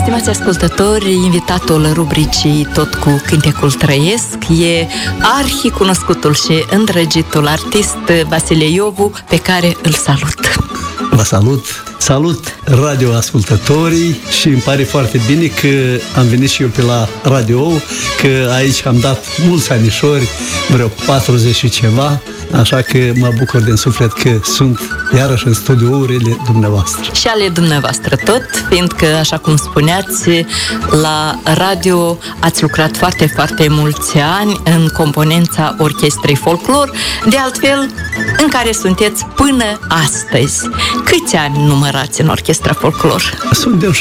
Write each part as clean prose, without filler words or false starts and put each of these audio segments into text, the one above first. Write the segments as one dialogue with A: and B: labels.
A: Stimați ascultători, invitatul rubricii Tot cu cântecul trăiesc e arhicunoscutul și îndrăgitul artist Vasile Iovu, pe care îl salut.
B: Vă salut! Salut radioascultătorii și îmi pare foarte bine că am venit și eu pe la radio, că aici am dat mulți anișori, vreo 40 și ceva, așa că mă bucur din suflet că sunt iarăși în studiourile dumneavoastră.
A: Și ale dumneavoastră tot, fiindcă, așa cum spuneați, la radio ați lucrat foarte, foarte mulți ani în componența Orchestrei Folclor, de altfel în care sunteți până astăzi. Câți ani numărați în Orchestra Folclor?
B: Sunt de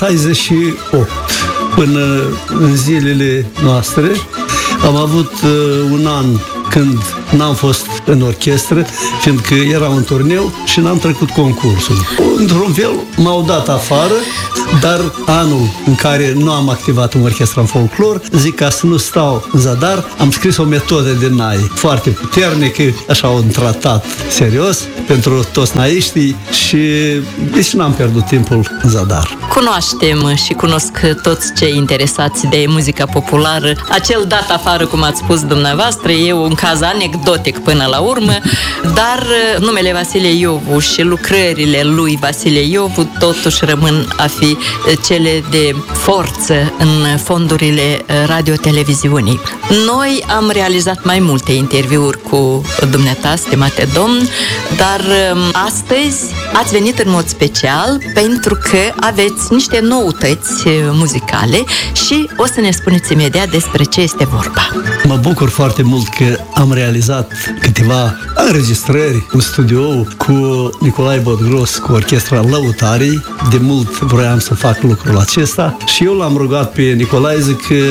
B: 68 până în zilele noastre. Am avut un an când n-am fost în orchestră, fiindcă eram în turneu și n-am trecut concursul. Într-un fel m-au dat afară, dar anul în care nu am activat în orchestra în folclor, zic, ca să nu stau în zadar, am scris o metodă de nai foarte puternică, așa un tratat serios pentru toți naiștii și deci n-am pierdut timpul în zadar.
A: Cunoaștem și cunosc toți cei interesați de muzica populară. Acel dat afară, cum ați spus dumneavoastră, e un caz anecdotic până la urmă, dar numele Vasile Iovu și lucrările lui Vasile Iovu totuși rămân a fi cele de forță în fondurile radio-televiziunii. Noi am realizat mai multe interviuri cu dumneata, stimate domn, dar astăzi ați venit în mod special pentru că aveți niște noutăți muzicale și o să ne spuneți imediat despre ce este vorba.
B: Mă bucur foarte mult că am realizat câteva înregistrări în studio cu Nicolae Botgros, cu Orchestra Lăutarii. De mult vroiam să fac lucrul acesta și eu l-am rugat pe Nicolae, zic că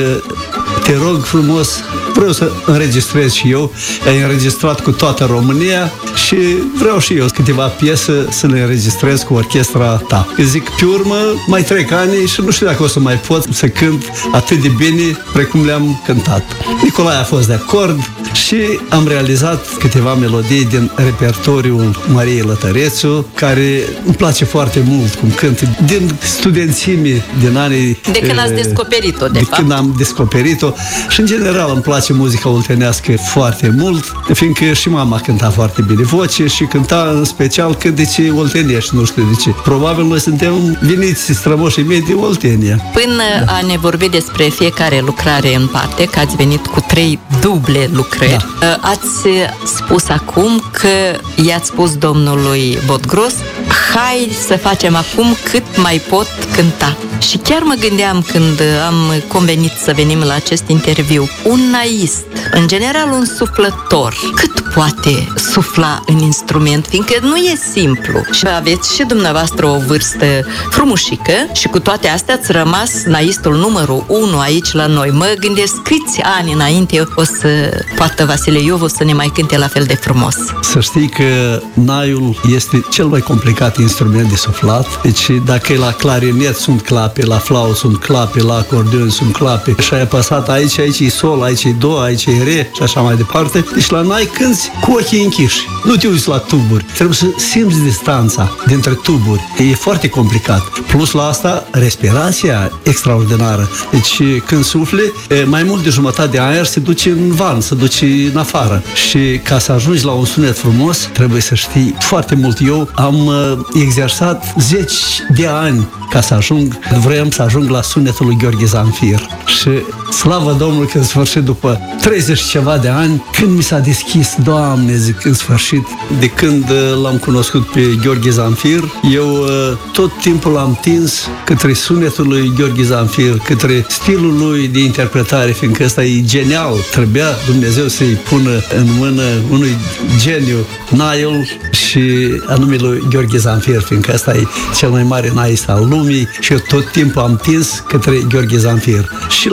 B: te rog frumos, vreau să înregistrez și eu. Ai înregistrat cu toată România și vreau și eu câteva piese să le înregistrez cu orchestra ta. Zic, pe urmă, mai trec ani și nu știu dacă o să mai pot să cânt atât de bine precum le-am cântat. Nicolae a fost de acord și am realizat câteva melodii din repertoriul Mariei Lătărețu, care îmi place foarte mult cum cânt, din studențime, din anii...
A: De când ați descoperit-o, de fapt.
B: Când am descoperit-o și, în general, îmi place muzica oltenească foarte mult, fiindcă și mama cânta foarte bine voce și cânta în special cântece oltenești, nu știu de ce. Probabil noi suntem veniți strămoșii mei de Oltenia.
A: Până a ne vorbi despre fiecare lucrare în parte, că ați venit cu 3 duble lucrări, da. Ați spus acum că i-ați spus domnului Botgros, hai să facem acum cât mai pot cânta. Și chiar mă gândeam când am convenit să venim la acest interviu, un naist, în general un suflător, cât poate sufla în instrument, fiindcă nu e simplu. Și aveți și dumneavoastră o vârstă frumușică și cu toate astea ați rămas naistul numărul 1 aici la noi. Mă gândesc câți ani înainte o să poată Vasile Iovu să ne mai cânte la fel de frumos.
B: Să știi că naiul este cel mai complicat instrument de suflat. Deci dacă e la clarinet sunt clape, la flaut sunt clape, la acordeon sunt clape și ai apăsat aici e sol, aici e do, aici e re și așa mai departe. Deci la nai cânti cu ochii închiși. Nu te uiți la tuburi. Trebuie să simți distanța dintre tuburi. E foarte complicat. Plus la asta, respirația extraordinară. Deci când sufli, mai mult de jumătate de aer se duce în van, se duce în afară. Și ca să ajungi la un sunet frumos, trebuie să știi foarte mult. Eu am exersat 10 de ani ca să ajung, vreau să ajung la sunetul lui Gheorghe Zanfir. Și slavă Domnului că în sfârșit, după 30 ceva de ani, când mi s-a deschis, Doamne, zic, în sfârșit, de când l-am cunoscut pe Gheorghe Zanfir, eu tot timpul l-am tins către sunetul lui Gheorghe Zanfir, către stilul lui de interpretare, fiindcă ăsta e genial. Trebuia Dumnezeu să-i pună în mână unui geniu naiul și anume lui Gheorghe Zanfir, fiindcă ăsta e cel mai mare naist al lumii și eu tot timpul am tins către Gheorghe Zanfir. Și la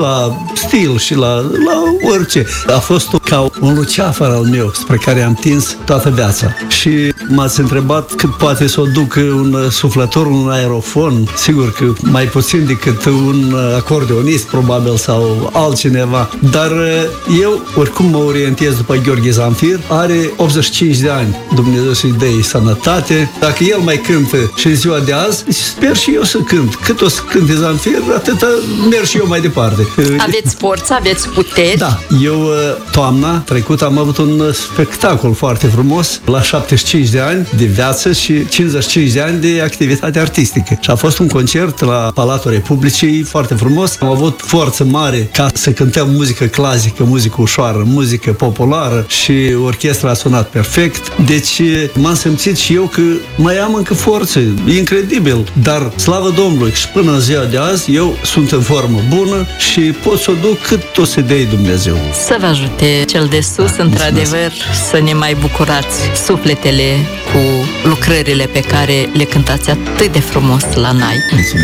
B: stil și la orice. A fost ca un luceafăr al meu spre care am tins toată viața. Și m-ați întrebat cât poate să o ducă un suflător, un aerofon. Sigur că mai puțin decât un acordeonist, probabil, sau altcineva. Dar eu, oricum mă orientez după Gheorghe Zamfir, are 85 de ani. Dumnezeu să-i dea sănătate. Dacă el mai cântă și în ziua de azi, sper și eu să cânt. Cât o să cânte Zamfir, atâta merg și eu mai departe.
A: Aveți forță, aveți puteri?
B: Da. Eu, toamna trecută, am avut un spectacol foarte frumos la 75 de ani de viață și 55 de ani de activitate artistică. Și a fost un concert la Palatul Republicii foarte frumos. Am avut forță mare ca să cântăm muzică clasică, muzică ușoară, muzică populară și orchestra a sunat perfect. Deci m-am simțit și eu că mai am încă forță. E incredibil. Dar, slavă Domnului, și până în ziua de azi, eu sunt în formă bună și pot să o duc cât o să dea Dumnezeu.
A: Să vă ajute Cel de Sus, într-adevăr, să ne mai bucurați sufletele cu lucrările pe care le cântați atât de frumos la Nai.